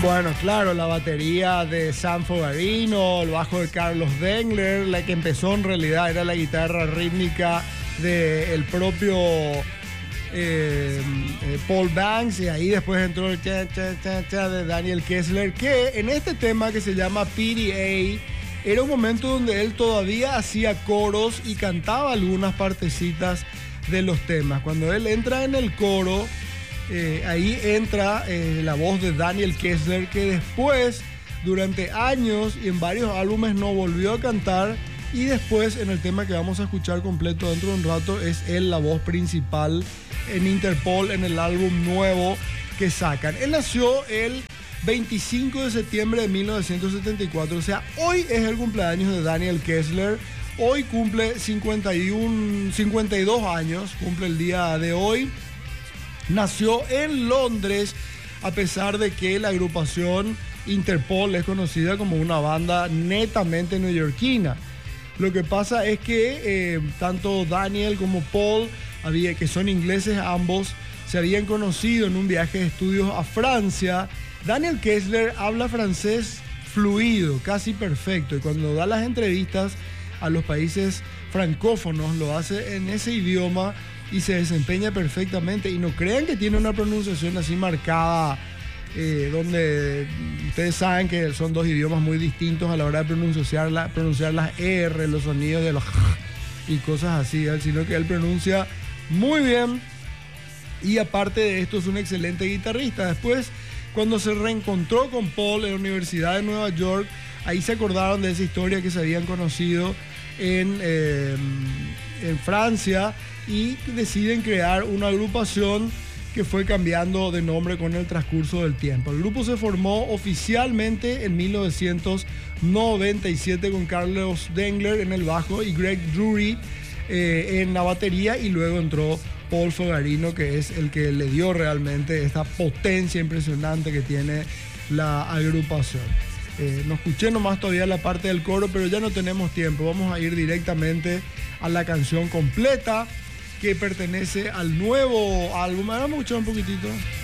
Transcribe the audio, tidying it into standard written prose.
Bueno, claro, la batería de Sam Fogarino, el bajo de Carlos Dengler, la que empezó en realidad era la guitarra rítmica del propio Paul Banks, y ahí después entró el cha, cha, cha, cha de Daniel Kessler, que en este tema que se llama PDA era un momento donde él todavía hacía coros y cantaba algunas partecitas de los temas. Cuando él entra en el coro, ahí entra la voz de Daniel Kessler, que después, durante años y en varios álbumes, no volvió a cantar, y después en el tema que vamos a escuchar completo dentro de un rato es él la voz principal en Interpol, en el álbum nuevo que sacan. Él nació el 25 de septiembre de 1974, o sea, hoy es el cumpleaños de Daniel Kessler. Hoy cumple 52 años, cumple el día de hoy. Nació en Londres, a pesar de que la agrupación Interpol es conocida como una banda netamente neoyorquina. Lo que pasa es que tanto Daniel como Paul, que son ingleses ambos, se habían conocido en un viaje de estudios a Francia. Daniel Kessler habla francés fluido, casi perfecto, y cuando da las entrevistas a los países francófonos lo hace en ese idioma y se desempeña perfectamente. Y no crean que tiene una pronunciación así marcada, donde ustedes saben que son dos idiomas muy distintos a la hora de pronunciar las R, los sonidos de los y cosas así, sino que él pronuncia muy bien, y aparte de esto es un excelente guitarrista. Después, cuando se reencontró con Paul en la Universidad de Nueva York, ahí se acordaron de esa historia que se habían conocido en Francia, y deciden crear una agrupación que fue cambiando de nombre con el transcurso del tiempo. El grupo se formó oficialmente en 1997 con Carlos Dengler en el bajo y Greg Drury en la batería, y luego entró Paul Fogarino, que es el que le dio realmente esta potencia impresionante que tiene la agrupación. No escuché nomás todavía la parte del coro, pero ya no tenemos tiempo. Vamos a ir directamente a la canción completa que pertenece al nuevo álbum. Vamos a escuchar un poquitito.